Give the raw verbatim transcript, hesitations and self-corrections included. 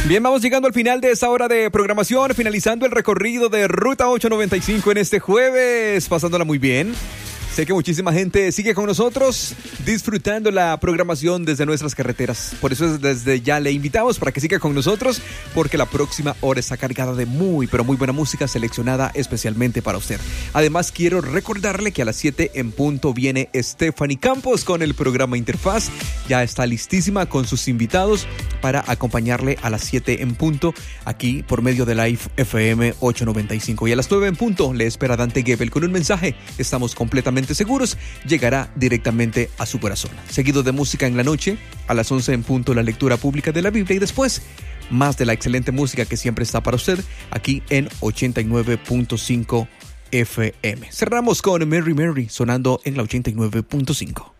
Bien, vamos llegando al final de esta hora de programación, finalizando el recorrido de Ruta ochocientos noventa y cinco en este jueves, pasándola muy bien. Sé que muchísima gente sigue con nosotros disfrutando la programación desde nuestras carreteras. Por eso desde ya le invitamos para que siga con nosotros, porque la próxima hora está cargada de muy, pero muy buena música seleccionada especialmente para usted. Además, quiero recordarle que a las siete en punto viene Stephanie Campos con el programa Interfaz. Ya está listísima con sus invitados para acompañarle a las siete en punto aquí por medio de Live F M ochocientos noventa y cinco. Y a las nueve en punto le espera Dante Gebel con un mensaje. Estamos completamente seguros, llegará directamente a su corazón. Seguido de música en la noche, a las once en punto la lectura pública de la Biblia y después más de la excelente música que siempre está para usted aquí en ochenta y nueve punto cinco F M. Cerramos con Mary Mary sonando en la ochenta y nueve punto cinco.